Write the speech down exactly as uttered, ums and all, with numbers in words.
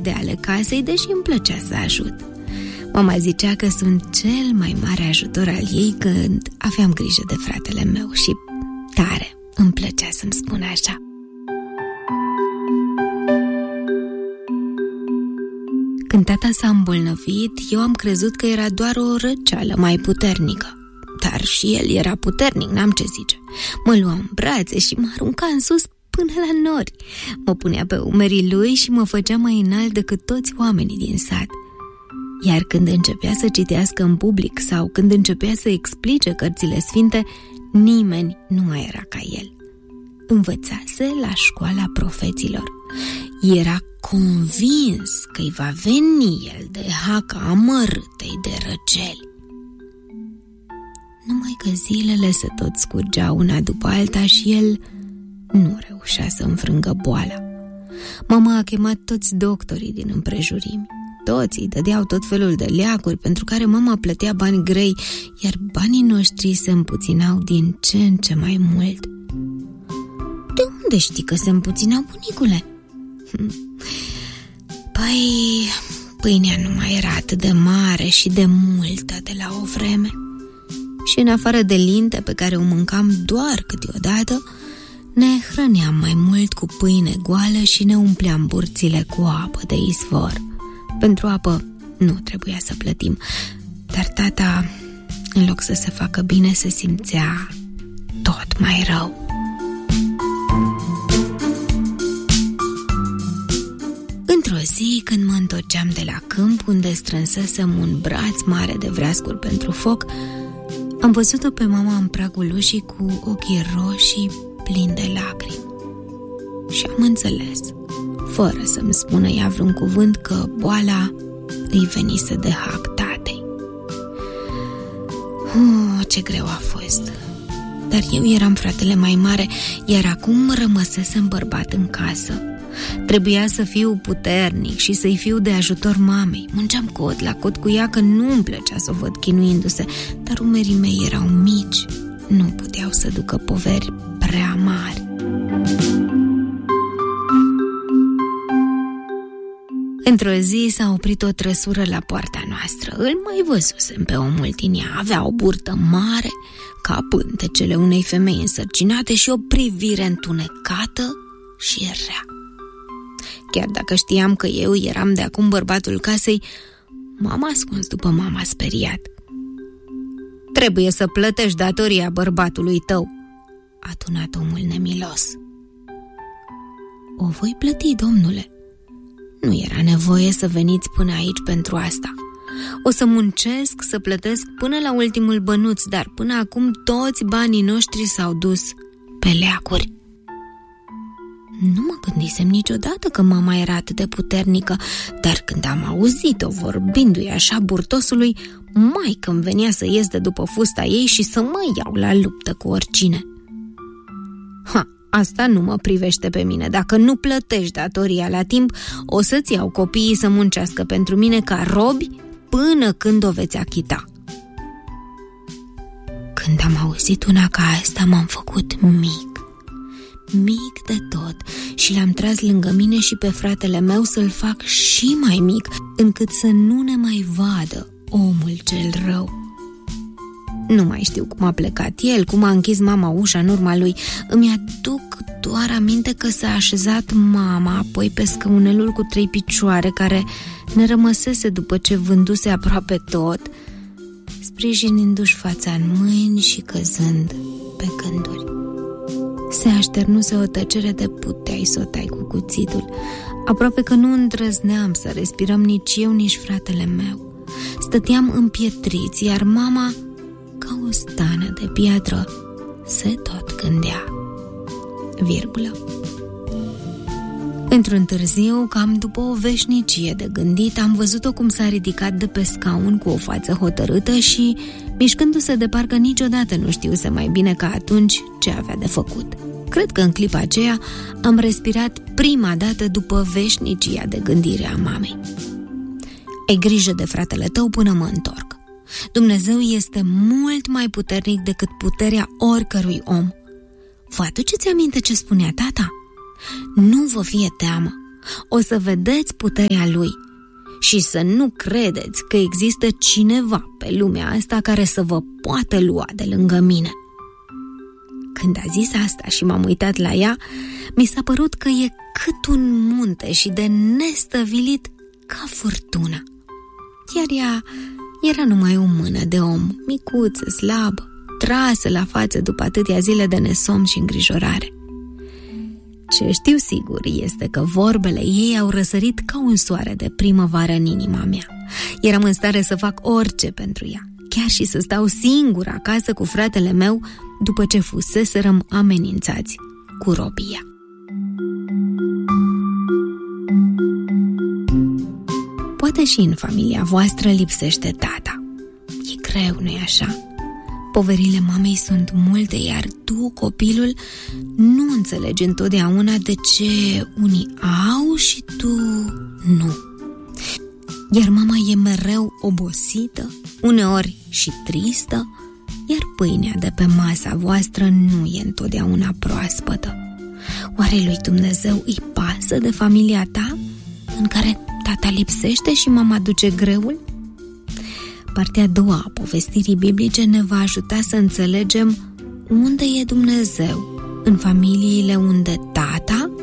de ale casei, deși îmi plăcea să ajut. Mama zicea că sunt cel mai mare ajutor al ei când aveam grijă de fratele meu și tare îmi plăcea să-mi spună așa. Când tata s-a îmbolnăvit, eu am crezut că era doar o răceală mai puternică. Dar și el era puternic, n-am ce zice. Mă lua în brațe și mă arunca în sus până la nori. Mă punea pe umerii lui și mă făcea mai înalt decât toți oamenii din sat. Iar când începea să citească în public sau când începea să explice cărțile sfinte, nimeni nu mai era ca el. Învățase la școala profeților. Era convins că îi va veni el de haca amărâtei de răceli. Numai că zilele se tot scurgeau una după alta și el nu reușea să înfrângă boala. Mama a chemat toți doctorii din împrejurimi. Toți îi dădeau tot felul de leacuri pentru care mama plătea bani grei, iar banii noștri se împuținau din ce în ce mai mult. De unde știi că se împuținau, bunicule? Păi, pâinea nu mai era atât de mare și de multă de la o vreme. Și în afară de linte pe care o mâncam doar câteodată, ne hrăneam mai mult cu pâine goală și ne umpleam burțile cu apă de izvor. Pentru apă nu trebuia să plătim, dar tata, în loc să se facă bine, se simțea tot mai rău. Într-o zi, când mă întorceam de la câmp, unde strânsesem un braț mare de vreascuri pentru foc, am văzut-o pe mama în pragul ușii cu ochii roșii plini de lacrimi. Și am înțeles, fără să-mi spună ea vreun cuvânt, că boala îi venise de hac tatei. Oh, ce greu a fost! Dar eu eram fratele mai mare, iar acum rămăsesem bărbat în casă. Trebuia să fiu puternic și să-i fiu de ajutor mamei. Munceam cot la cot cu ea, că nu îmi plăcea să o văd chinuindu-se, dar umerii mei erau mici, nu puteau să ducă poveri prea mari. Într-o zi s-a oprit o trăsură la poarta noastră. Îl mai văzusem pe omul din ea. Avea o burtă mare, ca pântecele unei femei însărcinate, și o privire întunecată și rea. Chiar dacă știam că eu eram de acum bărbatul casei, m-am ascuns după mama speriat. Trebuie să plătești datoria bărbatului tău, a tunat omul nemilos. O voi plăti, domnule. Nu era nevoie să veniți până aici pentru asta. O să muncesc să plătesc până la ultimul bănuț, dar până acum toți banii noștri s-au dus pe leacuri. Nu mă gândisem niciodată că mama era atât de puternică, dar când am auzit-o vorbindu-i așa burtosului, mai că-mi venea să ies de după fusta ei și să mă iau la luptă cu oricine. Ha, asta nu mă privește pe mine. Dacă nu plătești datoria la timp, o să-ți iau copiii să muncească pentru mine ca robi până când o veți achita. Când am auzit una ca asta, m-am făcut mic. Mic de tot și l-am tras lângă mine și pe fratele meu să-l fac și mai mic, încât să nu ne mai vadă omul cel rău. Nu mai știu cum a plecat el, cum a închis mama ușa în urma lui. Îmi aduc doar aminte că s-a așezat mama apoi pe scăunelul cu trei picioare care ne rămăsese după ce vânduse aproape tot, sprijinindu-și fața în mâini și căzând pe gânduri. Se așternuse o tăcere de puteai să o tai cu cuțitul. Aproape că nu îndrăzneam să respirăm nici eu, nici fratele meu. Stăteam împietriți, iar mama, ca o stană de piatră, se tot gândea. Virgulă. Într-un târziu, cam după o veșnicie de gândit, am văzut-o cum s-a ridicat de pe scaun cu o față hotărâtă și, mișcându-se de parcă niciodată nu știuse mai bine ca atunci ce avea de făcut. Cred că în clipa aceea am respirat prima dată după veșnicia de gândire a mamei. Ai grijă de fratele tău până mă întorc. Dumnezeu este mult mai puternic decât puterea oricărui om. Vă aduceți aminte ce spunea tata? Nu vă fie teamă. o să vedeți puterea Lui și să nu credeți că există cineva pe lumea asta care să vă poată lua de lângă mine. Când a zis asta și m-am uitat la ea, mi s-a părut că e cât un munte și de nestăvilit ca furtuna. Iar ea era numai o mână de om, micuță, slabă, trasă la față după atâtea zile de nesomn și îngrijorare. Ce știu sigur este că vorbele ei au răsărit ca un soare de primăvară în inima mea. Eram în stare să fac orice pentru ea, chiar și să stau singură acasă cu fratele meu după ce fuseserăm amenințați cu robia. Poate și în familia voastră lipsește tata. E greu, nu-i așa? Poverile mamei sunt multe, iar tu, copilul, nu înțelegi întotdeauna de ce unii au și tu nu. Iar mama e mereu obosită, uneori și tristă, iar pâinea de pe masa voastră nu e întotdeauna proaspătă. Oare lui Dumnezeu îi pasă de familia ta, în care tata lipsește și mama duce greul? Partea a doua a povestirii biblice ne va ajuta să înțelegem unde e Dumnezeu în familiile unde tata